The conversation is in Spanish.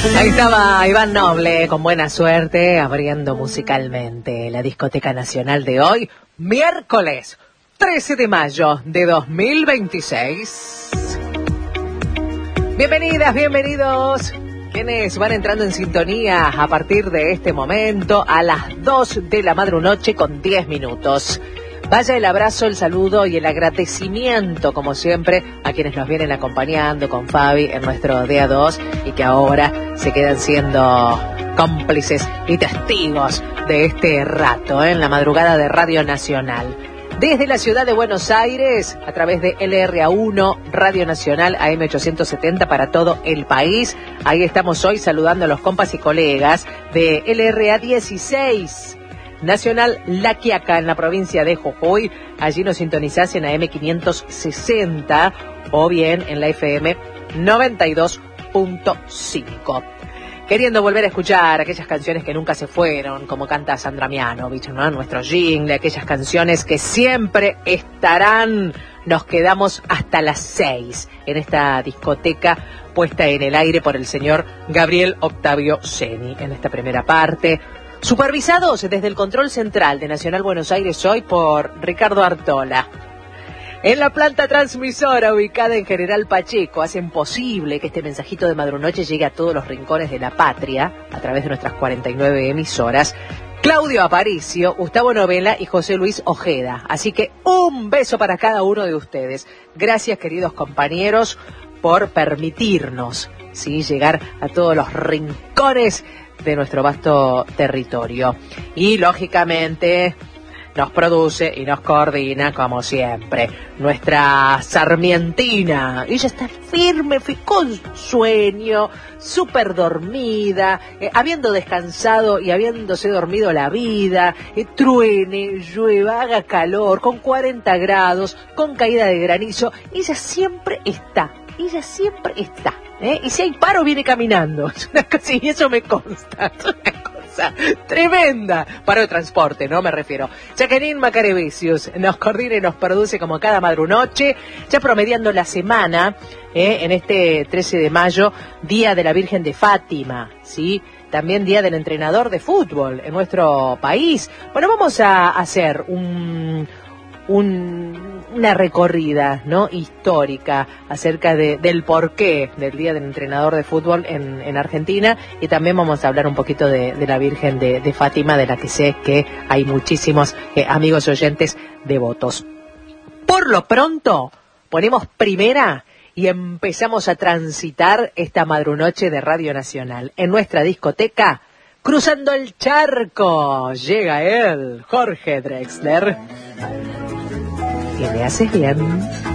Ahí estaba Iván Noble con Buena Suerte abriendo musicalmente la discoteca nacional de hoy, miércoles 13 de mayo de 2026. Bienvenidas, bienvenidos. Quienes van entrando en sintonía a partir de este momento a las 2 de la madrunoche con 10 minutos. Vaya el abrazo, el saludo y el agradecimiento, como siempre, a quienes nos vienen acompañando con Fabi en nuestro día 2 y que ahora se quedan siendo cómplices y testigos de este rato, en la madrugada de Radio Nacional. Desde la ciudad de Buenos Aires, a través de LRA1, Radio Nacional AM870 para todo el país. Ahí estamos hoy saludando a los compas y colegas de LRA16. Nacional La Quiaca, en la provincia de Jujuy. Allí nos sintonizás en AM560 o bien en la FM 92.5. Queriendo volver a escuchar aquellas canciones que nunca se fueron, como canta Sandra Mianovich, ¿no? Nuestro jingle, aquellas canciones que siempre estarán. Nos quedamos hasta las 6 en esta discoteca puesta en el aire por el señor Gabriel Octavio Ceni en esta primera parte. Supervisados desde el control central de Nacional Buenos Aires hoy por Ricardo Artola. En la planta transmisora ubicada en General Pacheco hacen posible que este mensajito de madrunoche llegue a todos los rincones de la patria a través de nuestras 49 emisoras. Claudio Aparicio, Gustavo Novela y José Luis Ojeda. Así que un beso para cada uno de ustedes. Gracias, queridos compañeros, por permitirnos, ¿sí?, llegar a todos los rincones de nuestro vasto territorio. Y lógicamente nos produce y nos coordina, como siempre, nuestra sarmientina. Ella está firme, con sueño, súper dormida, habiendo descansado y habiéndose dormido la vida, truene, llueva, haga calor, con 40 grados, con caída de granizo. Ella siempre está. Y si hay paro, viene caminando. Es una cosa, y eso me consta. Es una cosa tremenda. Paro de transporte, ¿no? Me refiero. Jacqueline Macarevicius nos coordina y nos produce como cada madrunoche, ya promediando la semana, en este 13 de mayo, Día de la Virgen de Fátima, ¿sí? También Día del Entrenador de Fútbol en nuestro país. Bueno, vamos a hacer una recorrida, ¿no?, histórica acerca del porqué del Día del Entrenador de Fútbol en Argentina, y también vamos a hablar un poquito de la Virgen de Fátima, de la que sé que hay muchísimos amigos y oyentes devotos. Por lo pronto, ponemos primera y empezamos a transitar esta madrunoche de Radio Nacional en nuestra discoteca. Cruzando el charco, llega él, Jorge Drexler. Y le haces bien.